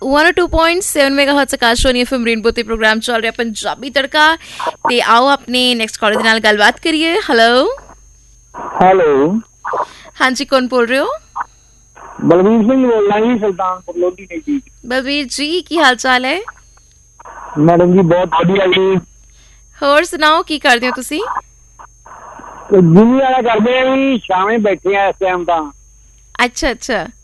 102.7 megahertz Akashvani FM rainbow ते programme चल ਰਿਹਾ ਪੰਜਾਬੀ ਤੜਕਾ ਤੇ ਆਓ ਆਪਣੇ ਨੈਕਸਟ ਕਾਲਰ ਦੇ ਨਾਲ ਗੱਲਬਾਤ ਕਰੀਏ। ਹੈਲੋ ਹਾਂਜੀ, ਕੌਣ ਬੋਲ ਰਹੇ ਹੋ? ਬਲਵੀਰ ਸਿੰਘ ਬੋਲ ਰਹਾ ਜੀ, ਸੁਲਤਾਨਪੁਰ ਲੋਧੀ ਨੇ ਜੀ। ਬਲਵੀਰ ਜੀ, ਕੀ ਹਾਲ ਚਾਲ ਹੈ? ਮੈਡਮ ਜੀ ਬਹੁਤ ਵਧੀਆ ਜੀ। ਹੋਰ ਸੁਣਾਓ, ਕੀ ਕਰਦੇ ਹੋ ਤੁਸੀਂ? ਜਿੰਨੀ ਵਾਲਾ ਕਰਦੇ ਆ ਜੀ, ਸ਼ਾਮੇ ਬੈਠੇ ਆ ਇਸ ਟਾਈਮ ਤਾਂ। ਅੱਛਾ ਅੱਛਾ,